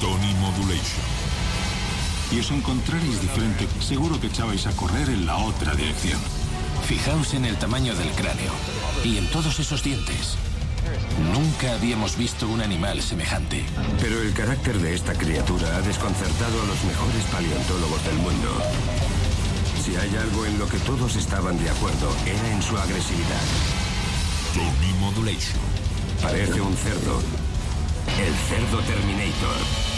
Tony Modulation. Y os encontraréis diferente. Seguro que echabais a correr en la otra dirección. Fijaos en el tamaño del cráneo y en todos esos dientes. Nunca habíamos visto un animal semejante. Pero el carácter de esta criatura ha desconcertado a los mejores paleontólogos del mundo. Si hay algo en lo que todos estaban de acuerdo, era en su agresividad. Tony Modulation. Parece un cerdo. El cerdo Terminator.